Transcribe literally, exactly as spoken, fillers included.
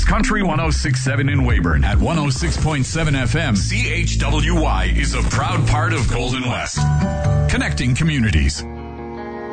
Country one oh six point seven in Weyburn. At one oh six point seven F M, C H W Y is a proud part of Golden West. Connecting communities.